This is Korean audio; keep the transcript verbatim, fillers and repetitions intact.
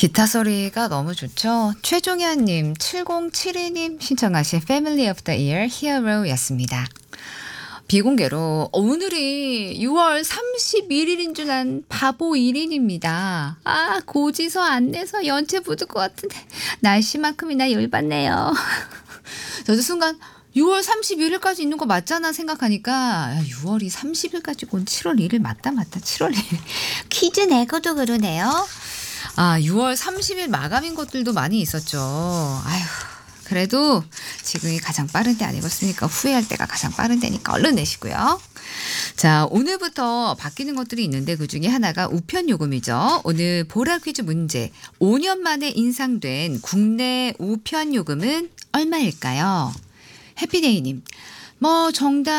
기타 소리가 너무 좋죠. 최종현님, 칠공칠이 님 신청하신 Family of the Year Hero였습니다. 비공개로 오늘이 유월 삼십일일인 줄 안 바보 일 인입니다. 아, 고지서 안 내서 연체 묻을 것 같은데 날씨만큼이나 열받네요. 저도 순간 유월 삼십일일까지 있는 거 맞잖아 생각하니까 야, 유월이 삼십일까지고 칠월 일일 맞다 맞다 칠월 일일 퀴즈 내고도 그러네요. 아, 유월 삼십일 마감인 것들도 많이 있었죠. 아휴, 그래도 지금이 가장 빠른 때 아니겠습니까? 후회할 때가 가장 빠른 때니까 얼른 내시고요. 자, 오늘부터 바뀌는 것들이 있는데 그중에 하나가 우편 요금이죠. 오늘 보라 퀴즈 문제. 오 년 만에 인상된 국내 우편 요금은 얼마일까요? 해피데이님. 뭐 정답